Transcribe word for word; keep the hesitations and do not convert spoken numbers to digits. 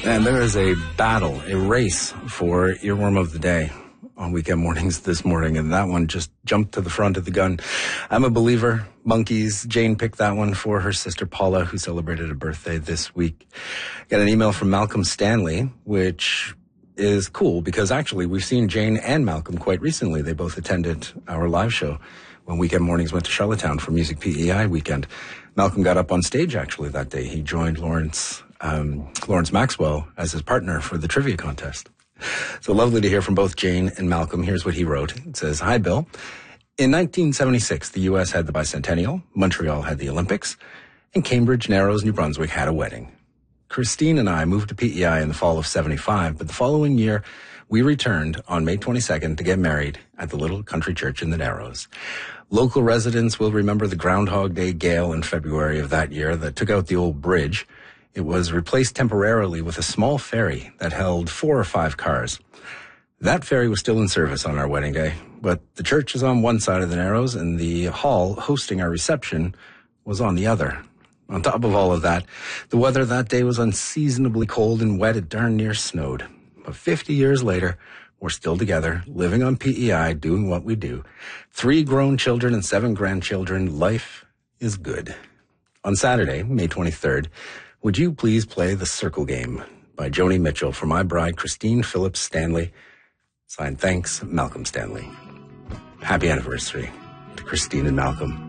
And there is a battle, a race for Earworm of the Day on Weekend Mornings this morning, and that one just jumped to the front of the gun. I'm a Believer, Monkeys. Jane picked that one for her sister Paula, who celebrated a birthday this week. Got an email from Malcolm Stanley, which is cool because actually we've seen Jane and Malcolm quite recently. They both attended our live show when Weekend Mornings went to Charlottetown for Music P E I weekend. Malcolm got up on stage actually that day. He joined Lawrence um, Lawrence Maxwell as his partner for the trivia contest. So lovely to hear from both Jane and Malcolm. Here's what he wrote. It says, "Hi, Bill. In nineteen seventy-six, the U S had the bicentennial, Montreal had the Olympics, and Cambridge, Narrows, New Brunswick had a wedding. Christine and I moved to P E I in the fall of seventy-five, but the following year, we returned on May twenty-second to get married at the little country church in the Narrows. Local residents will remember the Groundhog Day gale in February of that year that took out the old bridge. It was replaced temporarily with a small ferry that held four or five cars. That ferry was still in service on our wedding day, but the church is on one side of the Narrows and the hall hosting our reception was on the other. On top of all of that, the weather that day was unseasonably cold and wet. It darn near snowed. But fifty years later, we're still together, living on P E I, doing what we do. Three grown children and seven grandchildren. Life is good. On Saturday, May twenty-third, would you please play The Circle Game by Joni Mitchell for my bride, Christine Phillips Stanley. Signed, thanks, Malcolm Stanley." Happy anniversary to Christine and Malcolm.